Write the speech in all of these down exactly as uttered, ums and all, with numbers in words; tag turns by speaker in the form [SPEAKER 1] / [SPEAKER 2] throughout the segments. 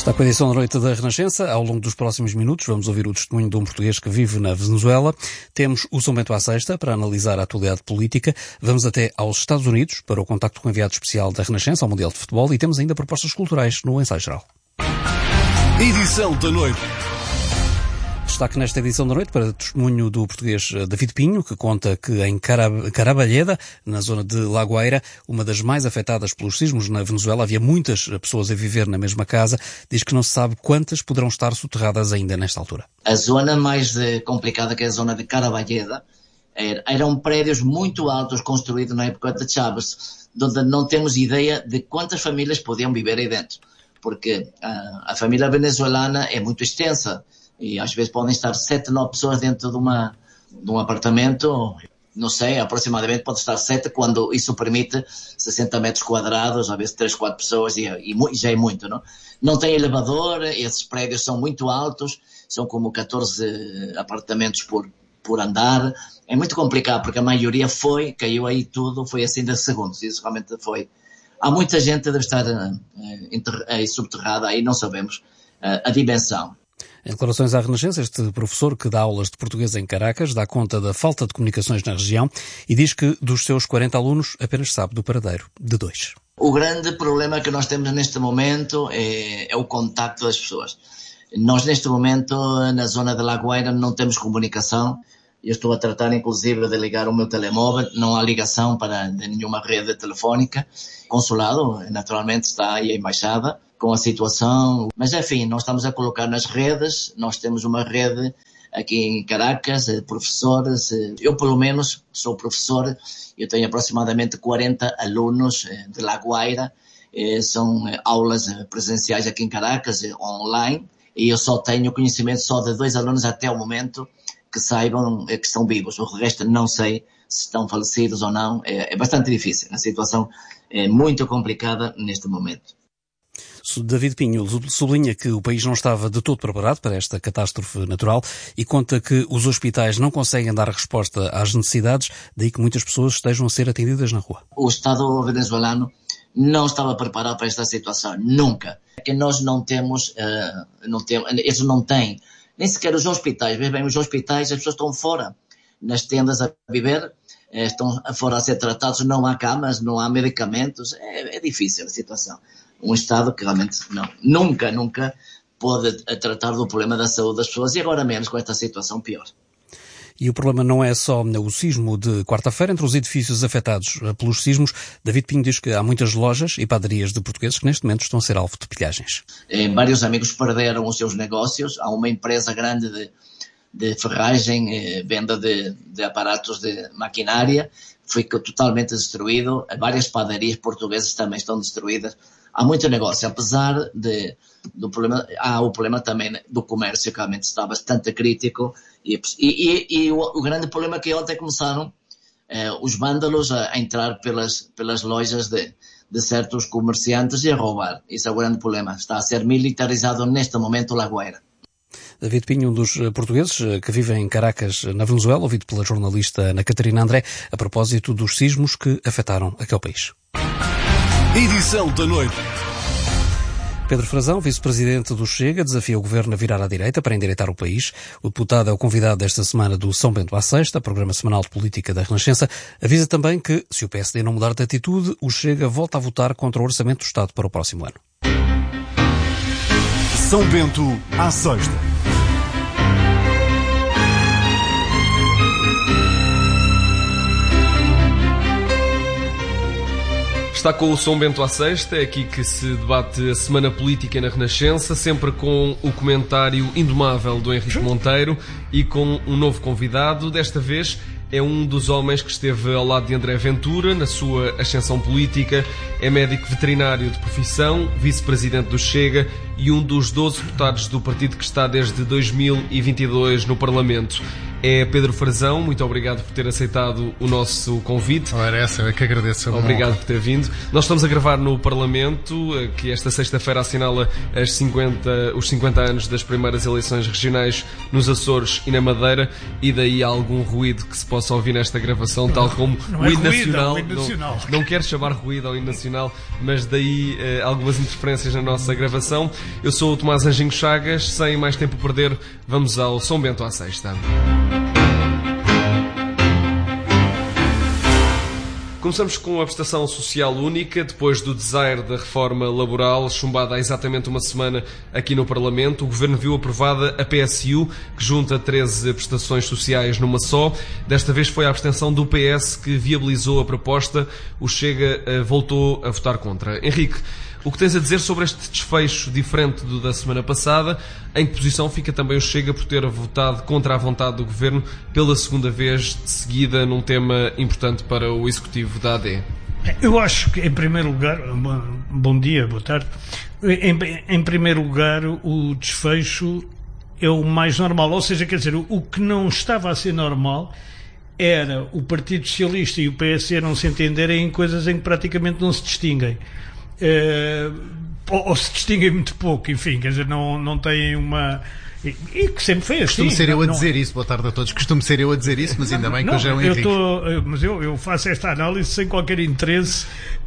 [SPEAKER 1] Está com a edição da noite da Renascença. Ao longo dos próximos minutos vamos ouvir o testemunho de um português que vive na Venezuela. Temos o São Bento à Sexta para analisar a atualidade política. Vamos até aos Estados Unidos para o contacto com o enviado especial da Renascença ao Mundial de Futebol e temos ainda propostas culturais no ensaio geral.
[SPEAKER 2] Edição da noite.
[SPEAKER 1] Destaque nesta edição da noite para testemunho do português David Pinho, que conta que em Carabalheda, na zona de La Guaira, uma das mais afetadas pelos sismos na Venezuela, havia muitas pessoas a viver na mesma casa. Diz que não se sabe quantas poderão estar soterradas ainda nesta altura.
[SPEAKER 3] A zona mais complicada, que é a zona de Carabalheda, eram prédios muito altos construídos na época de Chávez, onde não temos ideia de quantas famílias podiam viver aí dentro, porque a, a família venezuelana é muito extensa. E às vezes podem estar sete, nove pessoas dentro de, uma, de um apartamento, não sei, aproximadamente pode estar sete, quando isso permite sessenta metros quadrados, às vezes três, quatro pessoas, e, e já é muito, não? Não tem elevador, esses prédios são muito altos, são como catorze apartamentos por, por andar. É muito complicado, porque a maioria foi, caiu aí tudo, foi assim de segundos, isso realmente foi. Há muita gente que deve estar uh, aí subterrada, aí não sabemos uh, a dimensão.
[SPEAKER 1] Em declarações à Renascença, este professor que dá aulas de português em Caracas dá conta da falta de comunicações na região e diz que dos seus quarenta alunos apenas sabe do paradeiro de dois.
[SPEAKER 3] O grande problema que nós temos neste momento é, é o contacto das pessoas. Nós neste momento na zona de La Guaira não temos comunicação. Eu estou a tratar inclusive de ligar o meu telemóvel, não há ligação para de nenhuma rede telefónica. Consulado, naturalmente, está aí a embaixada com a situação, mas enfim, nós estamos a colocar nas redes, nós temos uma rede aqui em Caracas, professores, eu pelo menos sou professor, eu tenho aproximadamente quarenta alunos de La Guaira, são aulas presenciais aqui em Caracas, online, e eu só tenho conhecimento só de dois alunos até o momento que saibam que estão vivos, o resto não sei se estão falecidos ou não, é, é bastante difícil, a situação é muito complicada neste momento.
[SPEAKER 1] David Pinho sublinha que o país não estava de todo preparado para esta catástrofe natural e conta que os hospitais não conseguem dar resposta às necessidades, daí que muitas pessoas estejam a ser atendidas na rua.
[SPEAKER 3] O Estado venezuelano não estava preparado para esta situação, nunca. Que nós não temos, uh, não temos, eles não têm, nem sequer os hospitais, bem, os hospitais, as pessoas estão fora, nas tendas a viver, estão fora a ser tratados, não há camas, não há medicamentos, é, é difícil a situação. Um Estado que realmente não, nunca, nunca pode tratar do problema da saúde das pessoas e agora menos com esta situação pior.
[SPEAKER 1] E o problema não é só o sismo de quarta-feira. Entre os edifícios afetados pelos sismos, David Pinho diz que há muitas lojas e padarias de portugueses que neste momento estão a ser alvo de pilhagens.
[SPEAKER 3] Eh, vários amigos perderam os seus negócios. Há uma empresa grande de, de ferragem, eh, venda de, de aparatos de maquinária, foi totalmente destruído. Várias padarias portuguesas também estão destruídas. Há muito negócio, apesar de, do problema, há o problema também do comércio, que realmente está bastante crítico, e, e, e o, o grande problema é que ontem começaram eh, os vândalos a, a entrar pelas, pelas lojas de, de certos comerciantes e a roubar. Isso é o grande problema, está a ser militarizado neste momento La Guaira.
[SPEAKER 1] David Pinho, um dos portugueses que vive em Caracas, na Venezuela, ouvido pela jornalista Ana Catarina André, a propósito dos sismos que afetaram aquele país.
[SPEAKER 2] Edição da noite.
[SPEAKER 1] Pedro Frazão, vice-presidente do Chega, desafia o governo a virar à direita para endireitar o país. O deputado é o convidado desta semana do São Bento à Sexta, programa semanal de política da Renascença. Avisa também que, se o P S D não mudar de atitude, o Chega volta a votar contra o Orçamento do Estado para o próximo ano.
[SPEAKER 2] São Bento à Sexta.
[SPEAKER 4] Está com o São Bento à Sexta, é aqui que se debate a semana política na Renascença, sempre com o comentário indomável do Henrique Monteiro e com um novo convidado. Desta vez é um dos homens que esteve ao lado de André Ventura na sua ascensão política, é médico veterinário de profissão, vice-presidente do Chega e um dos doze deputados do partido que está desde dois mil e vinte e dois no Parlamento. É Pedro Frazão, muito obrigado por ter aceitado o nosso convite.
[SPEAKER 5] Ora, essa é que agradeço.
[SPEAKER 4] Obrigado por ter vindo. Nós estamos a gravar no Parlamento, que esta sexta-feira assinala as cinquenta, os cinquenta anos das primeiras eleições regionais nos Açores e na Madeira, e daí há algum ruído que se possa ouvir nesta gravação, tal como
[SPEAKER 5] não
[SPEAKER 4] o
[SPEAKER 5] é
[SPEAKER 4] hino
[SPEAKER 5] ruído,
[SPEAKER 4] nacional.
[SPEAKER 5] é o hino nacional.
[SPEAKER 4] Não, não quero chamar ruído ao hino nacional, mas daí eh, algumas interferências na nossa gravação. Eu sou o Tomás Anjinho Chagas. Sem mais tempo a perder, vamos ao São Bento à Sexta. Começamos com a prestação social única, depois do desaire da reforma laboral, chumbada há exatamente uma semana aqui no Parlamento. O Governo viu aprovada a P S U, que junta treze prestações sociais numa só. Desta vez foi a abstenção do P S que viabilizou a proposta. O Chega voltou a votar contra. Henrique, o que tens a dizer sobre este desfecho diferente do da semana passada? Em que posição fica também o Chega por ter votado contra a vontade do Governo pela segunda vez de seguida num tema importante para o Executivo da A D?
[SPEAKER 5] Eu acho que, em primeiro lugar, bom dia, boa tarde, em, em primeiro lugar o desfecho é o mais normal, ou seja, quer dizer, o que não estava a ser normal era o Partido Socialista e o P S não se entenderem em coisas em que praticamente não se distinguem. Uh, ou, ou se distinguem muito pouco, enfim, quer dizer, não, não têm uma... E, e que sempre foi assim.
[SPEAKER 6] Costumo ser eu
[SPEAKER 5] não,
[SPEAKER 6] a
[SPEAKER 5] não...
[SPEAKER 6] dizer isso, boa tarde a todos, costumo ser eu a dizer isso, mas ainda bem que
[SPEAKER 5] não,
[SPEAKER 6] hoje é o
[SPEAKER 5] eu
[SPEAKER 6] Henrique.
[SPEAKER 5] tô, mas eu, eu faço esta análise sem qualquer interesse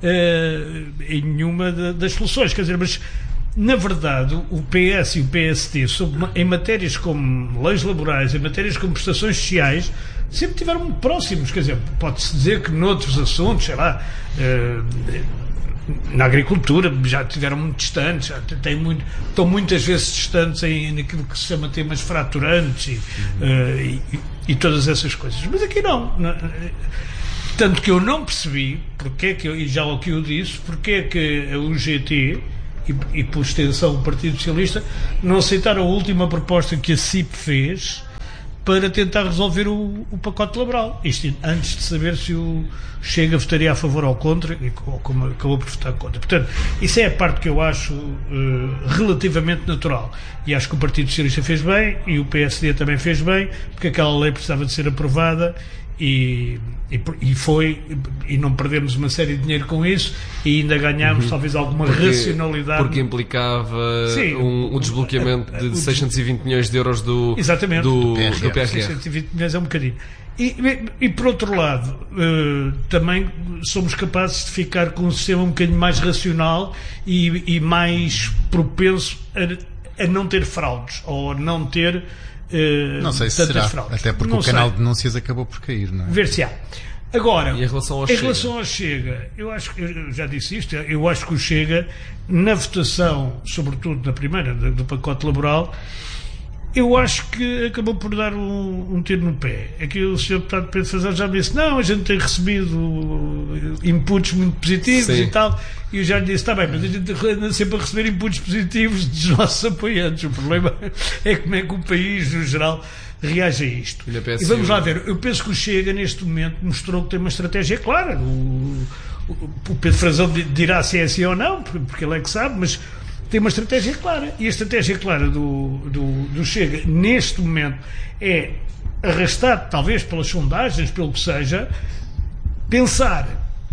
[SPEAKER 5] uh, em nenhuma de, das soluções, quer dizer, mas na verdade o P S e o P S D sobre, em matérias como leis laborais, em matérias como prestações sociais, sempre estiveram muito próximos, quer dizer, pode-se dizer que noutros assuntos, sei lá, uh, na agricultura já estiveram muito distantes, já tem muito, estão muitas vezes distantes em, naquilo que se chama temas fraturantes e, uh, e, e todas essas coisas, mas aqui não, não, tanto que eu não percebi porque é que, e já aqui eu disse, porque é que o G T e, e por extensão o Partido Socialista não aceitaram a última proposta que a C I P fez para tentar resolver o, o pacote laboral. Isto antes de saber se o Chega votaria a favor ou contra, e como acabou por votar contra. Portanto, isso é a parte que eu acho uh, relativamente natural. E acho que o Partido Socialista fez bem, e o P S D também fez bem, porque aquela lei precisava de ser aprovada, e, e, e foi, e não perdemos uma série de dinheiro com isso, e ainda ganhámos uhum. talvez alguma porque, racionalidade.
[SPEAKER 4] Porque implicava um, um desbloqueamento de o, seiscentos e vinte milhões de euros do,
[SPEAKER 5] exatamente,
[SPEAKER 4] do,
[SPEAKER 5] do, P R R.
[SPEAKER 4] do P R R.
[SPEAKER 5] seiscentos e vinte milhões é um bocadinho. E, e, e por outro lado, uh, também somos capazes de ficar com um sistema um bocadinho mais racional e, e mais propenso a, a não ter fraudes, ou a não ter Uh,
[SPEAKER 6] não sei se será, fraudes. Até porque não o canal sei. de denúncias acabou por cair, não é?
[SPEAKER 5] Ver-se-á. Agora,
[SPEAKER 4] e em relação ao
[SPEAKER 5] em
[SPEAKER 4] Chega?
[SPEAKER 5] relação ao Chega, eu acho que, eu já disse isto, eu acho que o Chega, na votação, sobretudo na primeira, do pacote laboral, eu acho que acabou por dar um, um tiro no pé. Aqui o senhor Deputado Pedro Frazão já me disse, não, a gente tem recebido inputs muito positivos Sim. e tal, e eu já lhe disse, está bem, mas a gente anda sempre a receber inputs positivos dos nossos apoiantes. O problema é como é que o país, no geral, reage a isto. E, e vamos lá ver, eu penso que o Chega, neste momento, mostrou que tem uma estratégia clara. O, o, o Pedro Frazão dirá se é assim ou não, porque ele é que sabe, mas tem uma estratégia clara, e a estratégia clara do, do, do Chega neste momento é arrastado talvez pelas sondagens, pelo que seja, pensar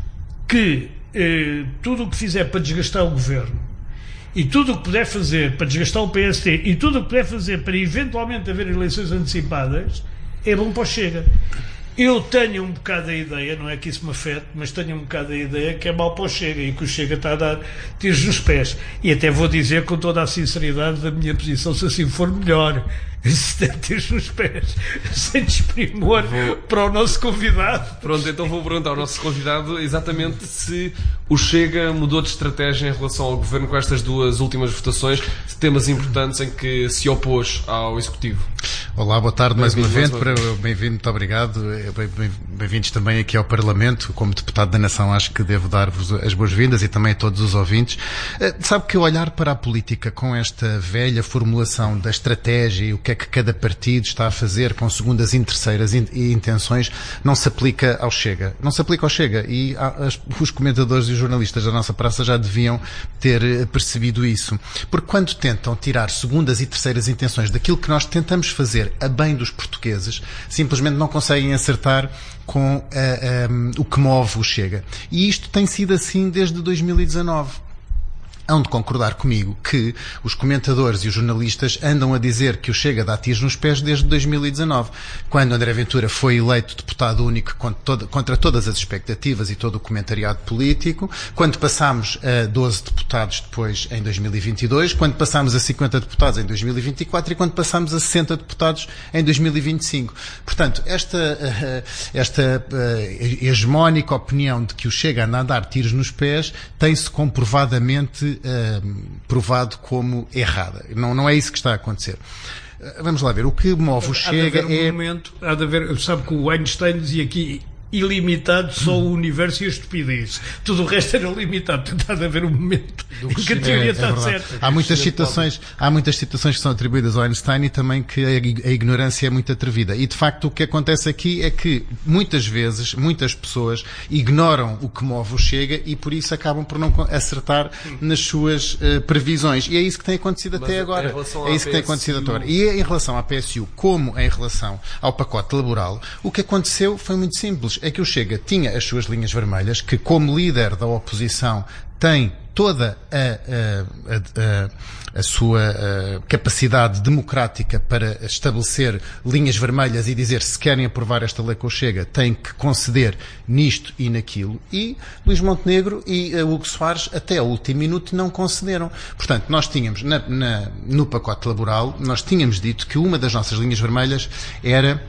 [SPEAKER 5] que eh, tudo o que fizer para desgastar o Governo e tudo o que puder fazer para desgastar o P S D e tudo o que puder fazer para eventualmente haver eleições antecipadas é bom para o Chega. Eu tenho um bocado a ideia, não é que isso me afete, mas tenho um bocado a ideia que é mau para o Chega e que o Chega está a dar tiros nos pés. E até vou dizer com toda a sinceridade da minha posição, se assim for melhor, se der tiros nos pés, sem desprimor vou... para o nosso convidado.
[SPEAKER 4] Pronto, então vou perguntar ao nosso convidado exatamente se o Chega mudou de estratégia em relação ao Governo com estas duas últimas votações, temas importantes em que se opôs ao Executivo.
[SPEAKER 6] Olá, boa tarde mais uma vez. Bem-vindo, muito obrigado. Bem-vindos também aqui ao Parlamento. Como deputado da Nação, acho que devo dar-vos as boas-vindas e também a todos os ouvintes. Sabe que olhar para a política com esta velha formulação da estratégia e o que é que cada partido está a fazer com segundas e terceiras intenções não se aplica ao Chega. Não se aplica ao Chega e os comentadores e os jornalistas da nossa praça já deviam ter percebido isso. Porque quando tentam tirar segundas e terceiras intenções daquilo que nós tentamos fazer a bem dos portugueses, simplesmente não conseguem acertar com uh, um, o que move o Chega. E isto tem sido assim desde dois mil e dezanove. hão de concordar comigo que os comentadores e os jornalistas andam a dizer que o Chega dá tiros nos pés desde dois mil e dezanove, quando André Ventura foi eleito deputado único contra, toda, contra todas as expectativas e todo o comentariado político, quando passámos a doze deputados depois em dois mil e vinte e dois, quando passámos a cinquenta deputados em dois mil e vinte e quatro e quando passámos a sessenta deputados em dois mil e vinte e cinco. Portanto, esta, esta hegemónica opinião de que o Chega anda a dar tiros nos pés tem-se comprovadamente uh, provado como errada. Não, não é isso que está a acontecer. Uh, vamos lá ver. O que move o Chega
[SPEAKER 5] há de haver um
[SPEAKER 6] é...
[SPEAKER 5] momento, há de haver, sabe que o Einstein dizia aqui ilimitado só o universo e a estupidez. Tudo o resto era limitado. Tentado haver um momento em que a teoria
[SPEAKER 6] é,
[SPEAKER 5] está
[SPEAKER 6] é
[SPEAKER 5] certa.
[SPEAKER 6] Há muitas citações, há muitas citações que são atribuídas ao Einstein e também que a, a ignorância é muito atrevida. E de facto o que acontece aqui é que muitas vezes, muitas pessoas ignoram o que move o Chega e por isso acabam por não acertar nas suas uh, previsões. E é isso que tem acontecido
[SPEAKER 4] Mas
[SPEAKER 6] até agora. É isso que tem acontecido até agora. E em relação à P S U, como em relação ao pacote laboral, o que aconteceu foi muito simples. É que o Chega tinha as suas linhas vermelhas, que como líder da oposição tem toda a, a, a, a sua a capacidade democrática para estabelecer linhas vermelhas e dizer se querem aprovar esta lei com o Chega, tem que conceder nisto e naquilo. E Luís Montenegro e Hugo Soares até ao último minuto não concederam. Portanto, nós tínhamos na, na, no pacote laboral, nós tínhamos dito que uma das nossas linhas vermelhas era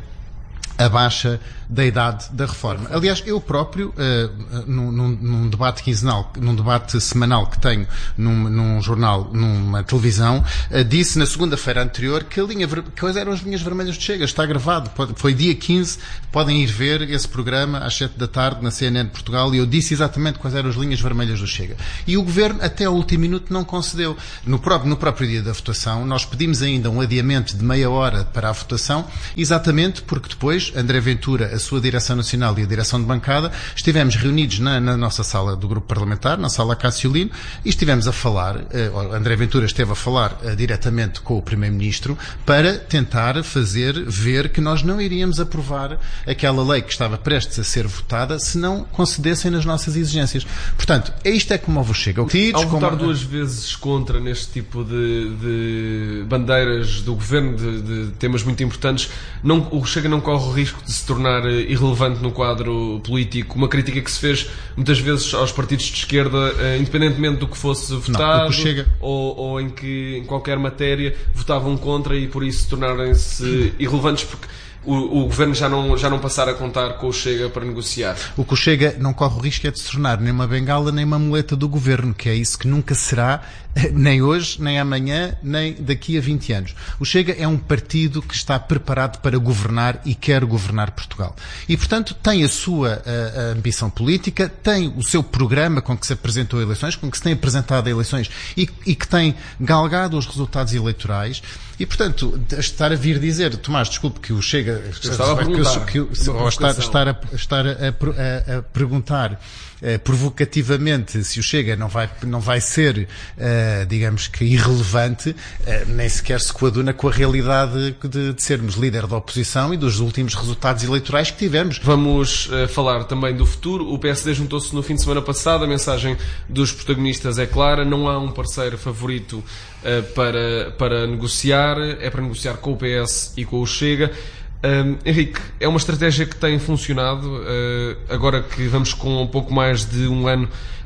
[SPEAKER 6] a baixa da idade da reforma. Aliás, eu próprio, uh, num, num, num debate quinzenal, num debate semanal que tenho num, num jornal, numa televisão, uh, disse na segunda-feira anterior que a linha, quais eram as linhas vermelhas do Chega. Está gravado. Pode, foi dia quinze, podem ir ver esse programa às sete da tarde na C N N de Portugal e eu disse exatamente quais eram as linhas vermelhas do Chega. E o Governo até ao último minuto não concedeu. No próprio, no próprio dia da votação, nós pedimos ainda um adiamento de meia hora para a votação, exatamente porque depois André Ventura, a sua direção nacional e a direção de bancada, estivemos reunidos na, na nossa sala do grupo parlamentar, na sala Cássio Lino, e estivemos a falar, uh, André Ventura esteve a falar uh, diretamente com o Primeiro-Ministro para tentar fazer ver que nós não iríamos aprovar aquela lei que estava prestes a ser votada se não concedessem nas nossas exigências. Portanto, isto é como o Chega. Tiros,
[SPEAKER 4] Ao votar
[SPEAKER 6] como...
[SPEAKER 4] duas vezes contra neste tipo de, de bandeiras do Governo, de, de temas muito importantes, não, o Chega não corre o risco de se tornar irrelevante no quadro político, uma crítica que se fez muitas vezes aos partidos de esquerda, independentemente do que fosse votado,
[SPEAKER 6] não, que chega...
[SPEAKER 4] ou, ou em que em qualquer matéria votavam contra e por isso tornarem-se irrelevantes porque O, o Governo já não, já não passar a contar com o Chega para negociar.
[SPEAKER 6] O que o Chega não corre o risco é de se tornar nem uma bengala nem uma muleta do Governo, que é isso que nunca será, nem hoje, nem amanhã, nem daqui a vinte anos. O Chega é um partido que está preparado para governar e quer governar Portugal. E, portanto, tem a sua a, a ambição política, tem o seu programa com que se apresentou a eleições, com que se tem apresentado a eleições e, e que tem galgado os resultados eleitorais. E, portanto, estar a vir dizer, Tomás, desculpe que o Chega...
[SPEAKER 4] Estava a perguntar.
[SPEAKER 6] Que, que, ou estar, estar, a, estar a, a, a perguntar uh, provocativamente se o Chega não vai, não vai ser, uh, digamos que, irrelevante, uh, nem sequer se coaduna com a realidade de, de sermos líder da oposição e dos últimos resultados eleitorais que tivemos.
[SPEAKER 4] Vamos uh, falar também do futuro. O P S D juntou-se no fim de semana passado. A mensagem dos protagonistas é clara. Não há um parceiro favorito uh, para, para negociar. É para negociar com o P S e com o Chega. Um, Henrique, é uma estratégia que tem funcionado, uh, agora que vamos com um pouco mais de um ano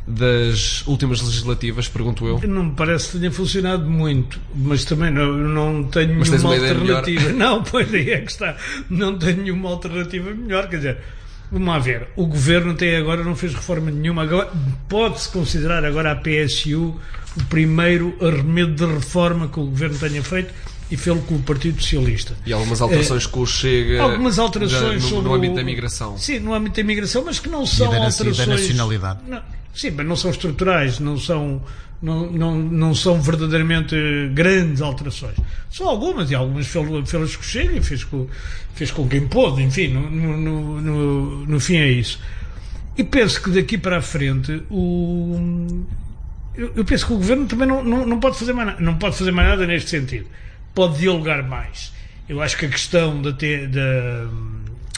[SPEAKER 4] das últimas legislativas, pergunto eu.
[SPEAKER 5] Não me parece que tenha funcionado muito, mas também não, não tenho
[SPEAKER 4] mas
[SPEAKER 5] nenhuma
[SPEAKER 4] uma
[SPEAKER 5] alternativa. Não, pois aí é que está. Não tenho nenhuma alternativa melhor, quer dizer, vamos lá ver, o Governo até agora não fez reforma nenhuma, agora pode-se considerar agora a P S U o primeiro arremedo de reforma que o Governo tenha feito, e fê-lo com o Partido Socialista.
[SPEAKER 4] E algumas alterações é, que o Chega...
[SPEAKER 5] Algumas alterações
[SPEAKER 4] no,
[SPEAKER 5] sobre
[SPEAKER 4] no âmbito
[SPEAKER 5] o,
[SPEAKER 4] da migração.
[SPEAKER 5] Sim, no âmbito da migração, mas que não são
[SPEAKER 6] e da,
[SPEAKER 5] alterações...
[SPEAKER 6] E da nacionalidade.
[SPEAKER 5] Não, sim, mas não são estruturais, não são, não, não, não são verdadeiramente grandes alterações. São algumas, e algumas fê-las com o Chega e fez com, fez com quem pôde, enfim, no, no, no, no fim é isso. E penso que daqui para a frente o... Eu, eu penso que o Governo também não, não, não, pode fazer mais nada, não pode fazer mais nada neste sentido. Pode dialogar mais. Eu acho que a questão da, te, da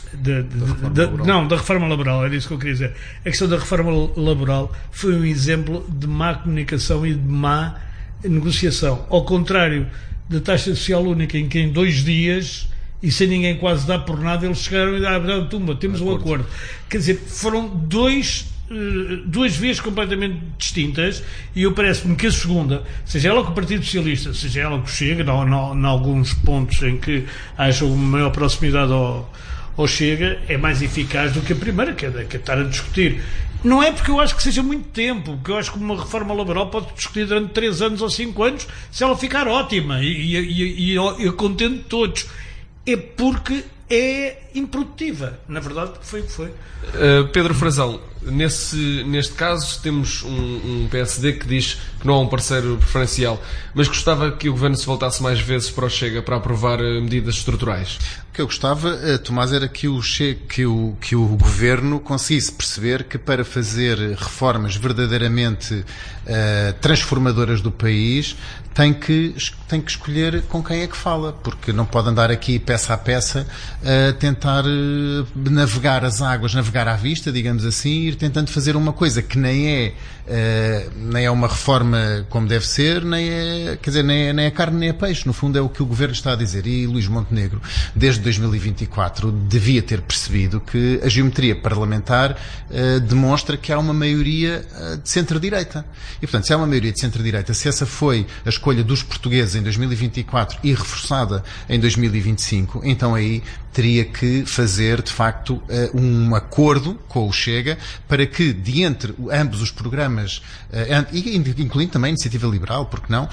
[SPEAKER 5] De, de, da de, não, da reforma laboral, era isso que eu queria dizer. A questão da reforma laboral foi um exemplo de má comunicação e de má negociação. Ao contrário da taxa social única, em que em dois dias, e sem ninguém quase dar por nada, eles chegaram e disseram, ah, tumba, temos um acordo. Quer dizer, foram dois, duas vias completamente distintas, e eu parece-me que a segunda, seja ela com o Partido Socialista, seja ela com o Chega, em alguns pontos em que haja uma maior proximidade ao ou Chega, é mais eficaz do que a primeira, que é, que é estar a discutir. Não é porque eu acho que seja muito tempo, porque eu acho que uma reforma laboral pode discutir durante três anos ou cinco anos, se ela ficar ótima e, e, e, e eu contento todos. É porque é improdutiva. Na verdade, foi o que foi.
[SPEAKER 4] Uh, Pedro Frazão, nesse, neste caso temos um, um P S D que diz que não há um parceiro preferencial, mas gostava que o Governo se voltasse mais vezes para o Chega para aprovar medidas estruturais.
[SPEAKER 6] O que eu gostava, Tomás, era que o, Chega, que, o, que o Governo conseguisse perceber que para fazer reformas verdadeiramente uh, transformadoras do país tem que, tem que escolher com quem é que fala, porque não pode andar aqui peça a peça a tentar uh, navegar as águas, navegar à vista, digamos assim, ir tentando fazer uma coisa que nem é, uh, nem é uma reforma como deve ser, nem é, quer dizer, nem é, nem é carne nem é peixe. No fundo é o que o Governo está a dizer. E Luís Montenegro, desde dois mil e vinte e quatro, devia ter percebido que a geometria parlamentar uh, demonstra que há uma maioria uh, de centro-direita. E, portanto, se há uma maioria de centro-direita, se essa foi a escolha dos portugueses em dois mil e vinte e quatro e reforçada em dois mil e vinte e cinco, então aí teria que fazer, de facto, um acordo com o Chega para que, de entre ambos os programas, incluindo também a Iniciativa Liberal, porque não,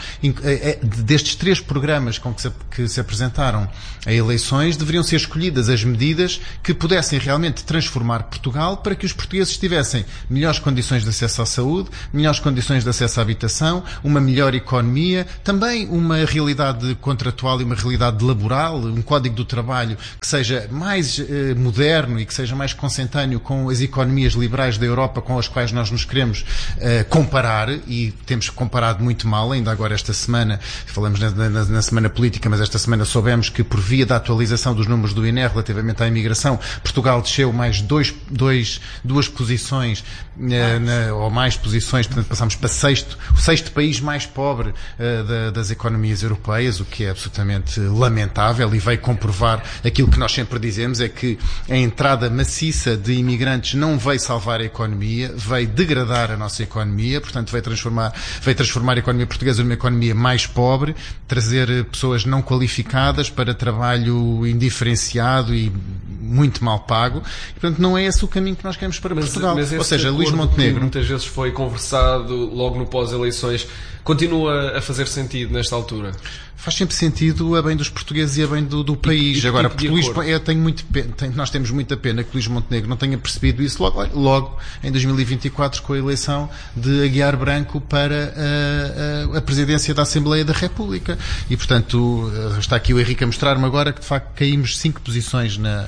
[SPEAKER 6] destes três programas com que se, que se apresentaram a eleições, deveriam ser escolhidas as medidas que pudessem realmente transformar Portugal para que os portugueses tivessem melhores condições de acesso à saúde, melhores condições de acesso à habitação, uma melhor economia, também uma realidade contratual e uma realidade laboral, um código do trabalho que seja mais eh, moderno e que seja mais consentâneo com as economias liberais da Europa com as quais nós nos queremos eh, comparar, e temos comparado muito mal. Ainda agora esta semana, falamos na, na, na semana política, mas esta semana soubemos que por via da atualização dos números do I N E relativamente à imigração, Portugal desceu mais dois, dois, duas posições eh, na, ou mais posições, portanto passámos para sexto, o sexto país mais pobre eh, da, das economias europeias, o que é absolutamente lamentável e veio comprovar aquilo que nós sempre dizemos, é que a entrada maciça de imigrantes não veio salvar a economia, veio degradar a nossa economia, portanto veio transformar, veio transformar a economia portuguesa numa economia mais pobre, trazer pessoas não qualificadas para trabalho indiferenciado e muito mal pago, e, portanto não é esse o caminho que nós queremos para
[SPEAKER 4] mas,
[SPEAKER 6] Portugal.
[SPEAKER 4] Mas
[SPEAKER 6] ou seja, Luís Montenegro,
[SPEAKER 4] muitas vezes foi conversado logo no pós-eleições, continua a fazer sentido nesta altura?
[SPEAKER 6] Faz sempre sentido a bem dos portugueses e a bem do, do país. E, e, Agora, porque Luís, eu tenho muito pena, tenho, nós temos muita pena que Luís Montenegro não tenha percebido isso logo, logo em dois mil e vinte e quatro, com a eleição de Aguiar Branco para a, a, a presidência da Assembleia da República. E, portanto, está aqui o Henrique a mostrar-me agora que, de facto, caímos cinco posições na,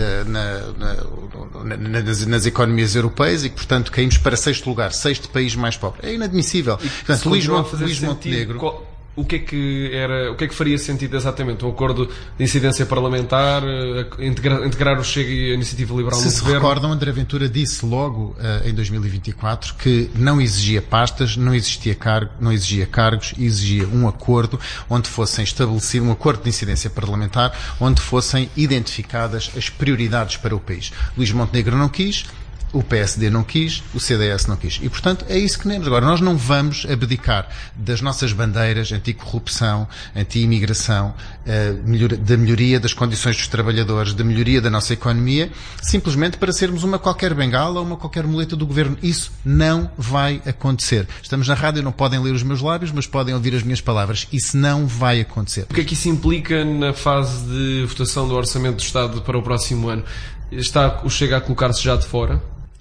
[SPEAKER 6] na, na, na, nas, nas economias europeias e que, portanto, caímos para sexto lugar, sexto país mais pobre. É inadmissível.
[SPEAKER 4] E,
[SPEAKER 6] portanto, Luís, Luís Montenegro...
[SPEAKER 4] Qual... O que é que era, o que é que faria sentido exatamente? Um acordo de incidência parlamentar, integrar, integrar o Chega e a Iniciativa Liberal no
[SPEAKER 6] Governo? Se se recordam, André Ventura disse logo uh, em dois mil e vinte e quatro que não exigia pastas, não existia cargo, não exigia cargos, exigia um acordo onde fossem estabelecido um acordo de incidência parlamentar, onde fossem identificadas as prioridades para o país. Luís Montenegro não quis. O P S D não quis, o C D S não quis. E, portanto, é isso que queremos. Agora, nós não vamos abdicar das nossas bandeiras anti-corrupção, anti-imigração, uh, da melhoria das condições dos trabalhadores, da melhoria da nossa economia, simplesmente para sermos uma qualquer bengala ou uma qualquer muleta do Governo. Isso não vai acontecer. Estamos na rádio, não podem ler os meus lábios, mas podem ouvir as minhas palavras. Isso não vai acontecer.
[SPEAKER 4] O que é que isso implica na fase de votação do Orçamento do Estado para o próximo ano? Está o Chega a colocar-se já de fora?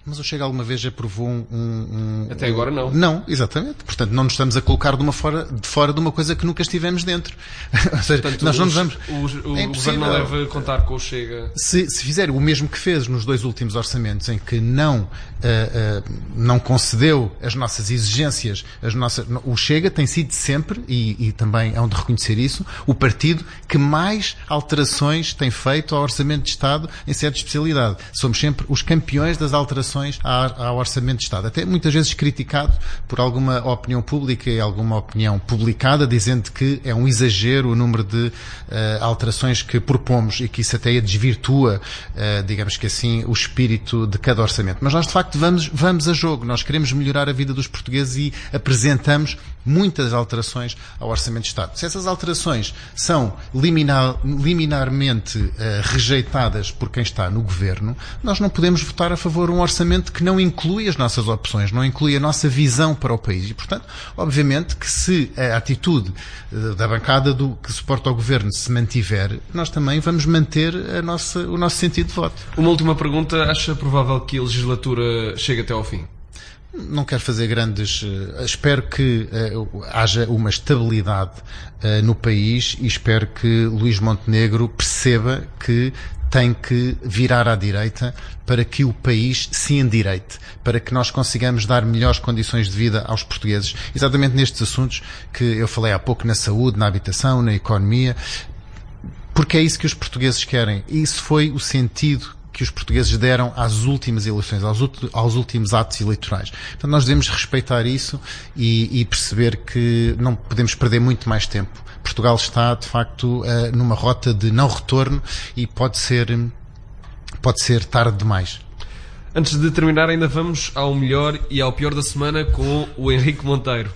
[SPEAKER 6] Mas o Chega alguma vez aprovou um, um...
[SPEAKER 4] Até agora não.
[SPEAKER 6] Não, exatamente. Portanto, não nos estamos a colocar de, uma fora, de fora de uma coisa que nunca estivemos dentro. Ou seja,
[SPEAKER 4] portanto,
[SPEAKER 6] nós não
[SPEAKER 4] os,
[SPEAKER 6] nos vamos...
[SPEAKER 4] Os, o
[SPEAKER 6] é
[SPEAKER 4] Governo não deve contar com o Chega.
[SPEAKER 6] Se, se fizer o mesmo que fez nos dois últimos orçamentos, em que não, uh, uh, não concedeu as nossas exigências, as nossas, o Chega tem sido sempre, e, e também é onde reconhecer isso, o partido que mais alterações tem feito ao Orçamento de Estado em sede de especialidade. Somos sempre os campeões das alterações ao Orçamento de Estado. Até muitas vezes criticado por alguma opinião pública e alguma opinião publicada, dizendo que é um exagero o número de uh, alterações que propomos e que isso até desvirtua, uh, digamos que assim, o espírito de cada orçamento. Mas nós, de facto, vamos, vamos a jogo. Nós queremos melhorar a vida dos portugueses e apresentamos muitas alterações ao Orçamento de Estado. Se essas alterações são liminar, liminarmente uh, rejeitadas por quem está no Governo, nós não podemos votar a favor de um orçamento que não inclui as nossas opções, não inclui a nossa visão para o país. E, portanto, obviamente que se a atitude uh, da bancada do, que suporta o Governo se mantiver, nós também vamos manter a nossa, o nosso sentido de voto.
[SPEAKER 4] Uma última pergunta. Acha provável que a legislatura chegue até ao fim?
[SPEAKER 6] Não quero fazer grandes... Uh, espero que uh, haja uma estabilidade uh, no país e espero que Luís Montenegro perceba que tem que virar à direita para que o país se endireite, para que nós consigamos dar melhores condições de vida aos portugueses, exatamente nestes assuntos que eu falei há pouco, na saúde, na habitação, na economia, porque é isso que os portugueses querem. E isso foi o sentido que os portugueses deram às últimas eleições, aos, aos últimos atos eleitorais. Portanto, nós devemos respeitar isso e, e perceber que não podemos perder muito mais tempo. Portugal está, de facto, uh, numa rota de não retorno e pode ser, pode ser tarde demais.
[SPEAKER 4] Antes de terminar, ainda vamos ao melhor e ao pior da semana com o Henrique Monteiro.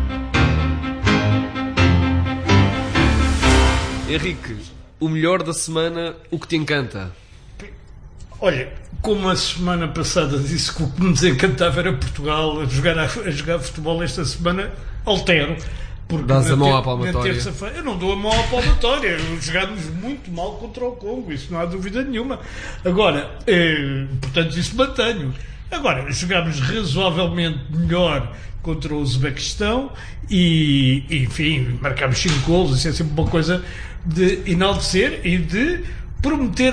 [SPEAKER 4] Henrique, o melhor da semana, o que te encanta?
[SPEAKER 5] Olha, como a semana passada disse que o que me desencantava era Portugal a jogar, a, a jogar futebol, esta semana altero. Porque
[SPEAKER 4] dás a mão
[SPEAKER 5] ter,
[SPEAKER 4] à palmatória.
[SPEAKER 5] Eu não dou a mão à palmatória. Jogámos muito mal contra o Congo, isso não há dúvida nenhuma. Agora, eh, portanto, isso mantenho. Agora, jogámos razoavelmente melhor contra o Uzbequistão e, enfim, marcámos cinco golos. Isso é sempre uma coisa de enaltecer e de prometer